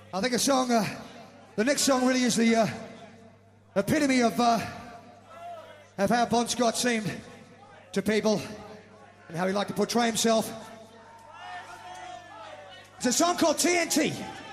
I think the next song really is the epitome of how Bon Scott seemed to people and how he liked to portray himself. It's a song called TNT.